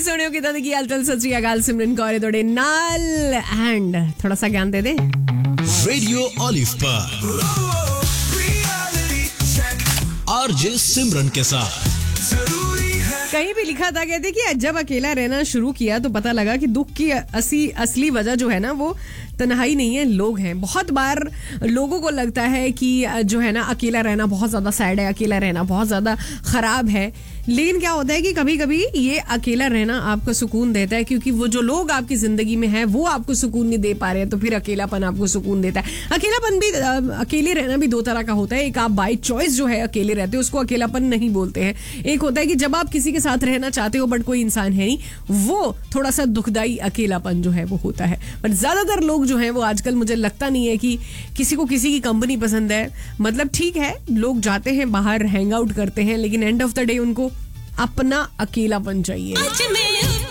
सोनियो की दादी की हालचाल सत श्री अकाल सिमरन कौर थोड़े नाल एंड थोड़ा सा ज्ञान दे दे रेडियो ऑलिव पर आरजे सिमरन के साथ। कहीं भी लिखा था, कहते कि जब अकेला रहना शुरू किया तो पता लगा कि दुख की असली वजह जो है ना वो तन्हाई नहीं है, लोग हैं। बहुत बार लोगों को लगता है कि जो है ना अकेला रहना बहुत ज्यादा सैड है, अकेला रहना बहुत ज्यादा खराब है। लेकिन क्या होता है कि कभी कभी ये अकेला रहना आपको सुकून देता है, क्योंकि वो जो लोग आपकी जिंदगी में हैं वो आपको सुकून नहीं दे पा रहे हैं, तो फिर अकेलापन आपको सुकून देता है। अकेलापन भी अकेले रहना भी दो तरह का होता है। एक आप बाय चॉइस जो है अकेले रहते हो, उसको अकेलापन नहीं बोलते हैं। एक होता है कि जब आप किसी के साथ रहना चाहते हो बट कोई इंसान है नहीं, वो थोड़ा सा दुखदाई अकेलापन जो है वो होता है। बट ज्यादातर लोग जो है वो आजकल मुझे लगता नहीं है कि किसी को किसी की कंपनी पसंद है। मतलब ठीक है, लोग जाते हैं बाहर हैंग आउट करते हैं, लेकिन एंड ऑफ द डे उनको अपना अकेलापन चाहिए।